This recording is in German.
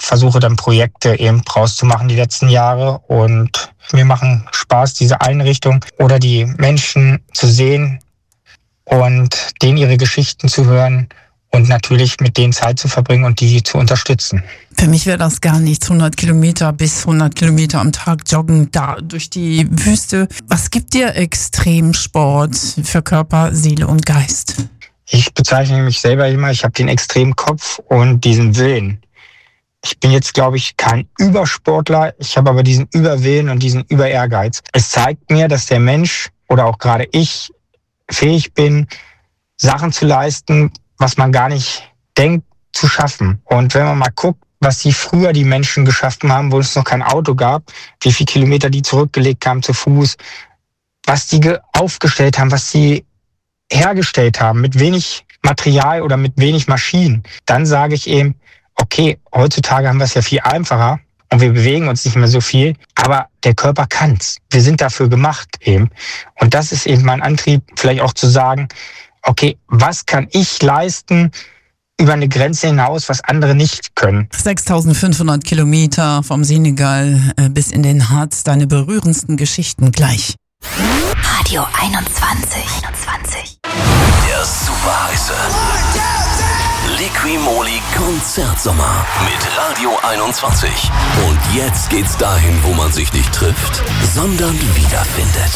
versuche dann Projekte eben draus zu machen die letzten Jahre. Und mir machen Spaß diese Einrichtung oder die Menschen zu sehen und denen ihre Geschichten zu hören und natürlich mit denen Zeit zu verbringen und die zu unterstützen. Für mich wäre das gar nichts, 100 Kilometer bis 100 Kilometer am Tag joggen, da durch die Wüste. Was gibt dir Extremsport für Körper, Seele und Geist? Ich bezeichne mich selber immer, ich habe den extremen Kopf und diesen Willen. Ich bin jetzt, glaube ich, kein Übersportler, ich habe aber diesen Überwillen und diesen Überehrgeiz. Es zeigt mir, dass der Mensch oder auch gerade ich fähig bin, Sachen zu leisten, was man gar nicht denkt zu schaffen. Und wenn man mal guckt, was früher die Menschen geschaffen haben, wo es noch kein Auto gab, wie viele Kilometer die zurückgelegt haben zu Fuß, was die aufgestellt haben, was sie hergestellt haben, mit wenig Material oder mit wenig Maschinen, dann sage ich eben, okay, heutzutage haben wir es ja viel einfacher und wir bewegen uns nicht mehr so viel, aber der Körper kann's. Wir sind dafür gemacht eben. Und das ist eben mein Antrieb, vielleicht auch zu sagen, okay, was kann ich leisten über eine Grenze hinaus, was andere nicht können. 6.500 Kilometer vom Senegal bis in den Harz, deine berührendsten Geschichten gleich. Radio 21. Der super heiße Liqui-Moly Konzertsommer mit Radio 21. Und jetzt geht's dahin, wo man sich nicht trifft, sondern wiederfindet.